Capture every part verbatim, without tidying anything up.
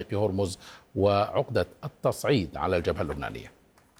مضيق هرمز وعقدة التصعيد على الجبهة اللبنانية.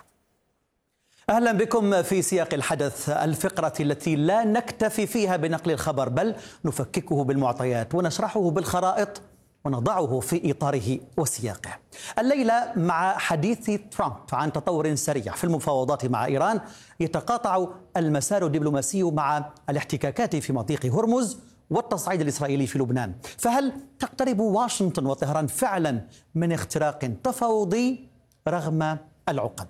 أهلا بكم في سياق الحدث، الفقرة التي لا نكتفي فيها بنقل الخبر بل نفككه بالمعطيات ونشرحه بالخرائط ونضعه في إطاره وسياقه. الليلة مع حديث ترامب عن تطور سريع في المفاوضات مع إيران، يتقاطع المسار الدبلوماسي مع الاحتكاكات في مضيق هرمز والتصعيد الإسرائيلي في لبنان. فهل تقترب واشنطن وطهران فعلا من اختراق تفاوضي رغم العقد؟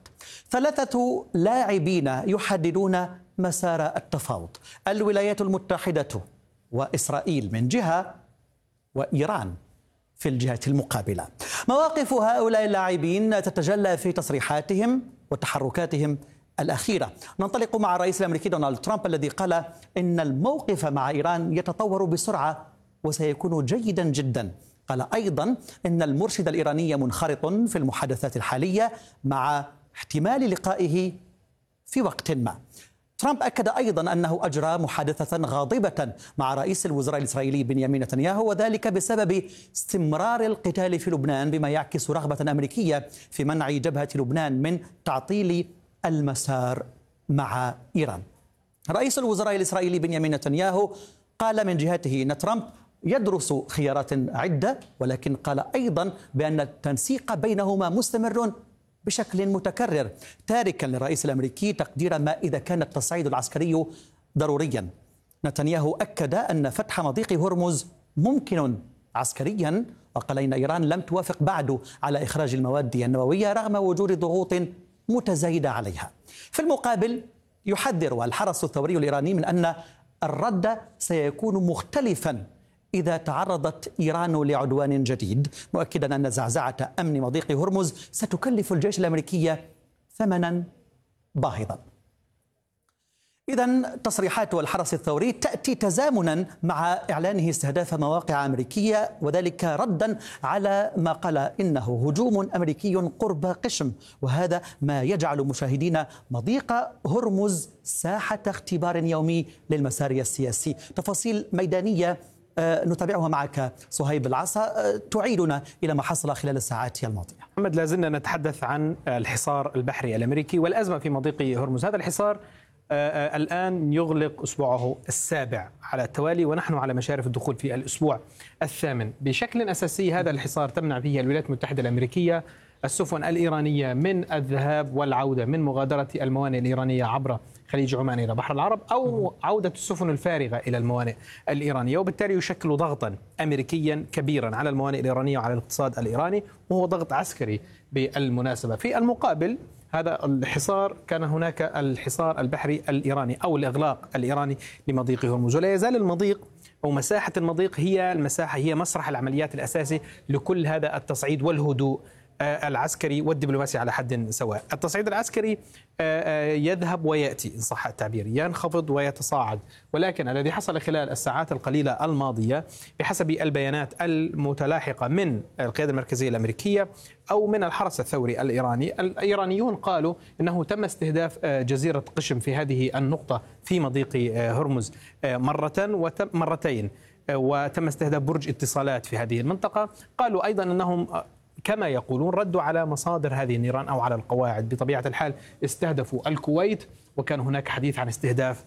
ثلاثة لاعبين يحددون مسار التفاوض: الولايات المتحدة وإسرائيل من جهة وإيران في الجهة المقابلة. مواقف هؤلاء اللاعبين تتجلى في تصريحاتهم وتحركاتهم الأخيرة. ننطلق مع الرئيس الأمريكي دونالد ترامب الذي قال إن الموقف مع إيران يتطور بسرعة وسيكون جيدا جدا. قال أيضا إن المرشد الإيراني منخرط في المحادثات الحالية مع احتمال لقائه في وقت ما. ترامب أكد أيضا أنه أجرى محادثة غاضبة مع رئيس الوزراء الإسرائيلي بنيامين نتنياهو، وذلك بسبب استمرار القتال في لبنان، بما يعكس رغبة أمريكية في منع جبهة لبنان من تعطيل المسار مع إيران. رئيس الوزراء الإسرائيلي بنيامين نتنياهو قال من جهته أن ترامب يدرس خيارات عدة، ولكن قال أيضا بأن التنسيق بينهما مستمر بشكل متكرر، تاركا للرئيس الأمريكي تقدير ما إذا كان التصعيد العسكري ضروريا. نتنياهو أكد أن فتح مضيق هرمز ممكن عسكريا، وقال إن إيران لم توافق بعد على إخراج المواد النووية رغم وجود ضغوط متزايدة عليها. في المقابل يحذر الحرس الثوري الإيراني من أن الرد سيكون مختلفا إذا تعرضت إيران لعدوان جديد، مؤكدا أن زعزعة أمن مضيق هرمز ستكلف الجيش الأمريكي ثمنا باهظا. إذن تصريحات الحرس الثوري تأتي تزامنا مع إعلانه استهداف مواقع أمريكية، وذلك ردا على ما قال إنه هجوم أمريكي قرب قشم، وهذا ما يجعل مشاهدين مضيق هرمز ساحة اختبار يومي للمسار السياسي. تفاصيل ميدانية نتابعها معك صهيب العصا، تعيدنا إلى ما حصل خلال الساعات الماضية. محمد، لازلنا نتحدث عن الحصار البحري الأمريكي والأزمة في مضيق هرمز. هذا الحصار الآن يغلق أسبوعه السابع على التوالي، ونحن على مشارف الدخول في الأسبوع الثامن. بشكل أساسي هذا الحصار تمنع فيه الولايات المتحدة الأمريكية السفن الإيرانية من الذهاب والعودة، من مغادرة الموانئ الإيرانية عبر خليج عمان إلى بحر العرب، أو عودة السفن الفارغة إلى الموانئ الإيرانية، وبالتالي يشكل ضغطا أمريكيا كبيرا على الموانئ الإيرانية وعلى الاقتصاد الإيراني، وهو ضغط عسكري بالمناسبة. في المقابل هذا الحصار كان هناك الحصار البحري الإيراني أو الإغلاق الإيراني لمضيق هرمز، ولا يزال المضيق أو مساحة المضيق هي المساحة هي مسرح العمليات الأساسي لكل هذا التصعيد والهدوء العسكري والدبلوماسي على حد سواء. التصعيد العسكري يذهب ويأتي إن صح التعبير، ينخفض ويتصاعد، ولكن الذي حصل خلال الساعات القليلة الماضية بحسب البيانات المتلاحقة من القيادة المركزية الأمريكية أو من الحرس الثوري الإيراني، الإيرانيون قالوا إنه تم استهداف جزيرة قشم في هذه النقطة في مضيق هرمز مرة ومرتين، وتم استهداف برج اتصالات في هذه المنطقة. قالوا أيضا أنهم كما يقولون ردوا على مصادر هذه النيران أو على القواعد. بطبيعة الحال استهدفوا الكويت، وكان هناك حديث عن استهداف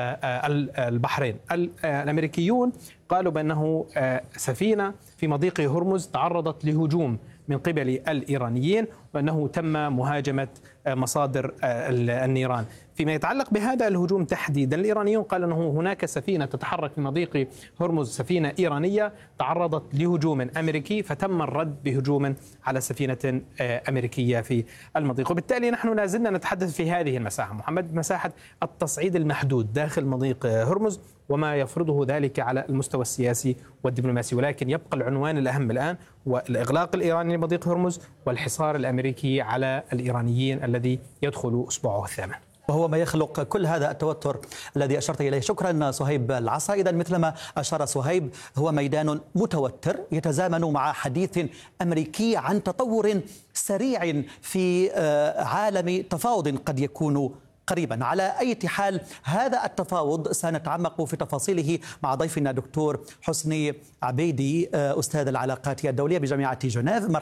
البحرين. الأمريكيون قالوا بأنه سفينة في مضيق هرمز تعرضت لهجوم من قبل الإيرانيين، وأنه تم مهاجمة مصادر النيران. فيما يتعلق بهذا الهجوم تحديدا، الإيرانيون قالوا أنه هناك سفينة تتحرك في مضيق هرمز، سفينة إيرانية تعرضت لهجوم أمريكي، فتم الرد بهجوم على سفينة أمريكية في المضيق. وبالتالي نحن لازلنا نتحدث في هذه المساحة محمد، مساحة التصعيد المحدود داخل مضيق هرمز وما يفرضه ذلك على المستوى السياسي والدبلوماسي، ولكن يبقى العنوان الأهم الآن هو الإغلاق الإيراني لمضيق هرمز والحصار الأمريكي على الإيرانيين الذي يدخل أسبوعه الثامن، وهو ما يخلق كل هذا التوتر الذي أشرت إليه. شكرا صهيب العصا. إذن مثلما أشار صهيب، هو ميدان متوتر يتزامن مع حديث أمريكي عن تطور سريع في عالم تفاوض قد يكون قريبا. على أي حال هذا التفاوض سنتعمق في تفاصيله مع ضيفنا دكتور حسني عبيدي، أستاذ العلاقات الدولية بجامعة جنيف.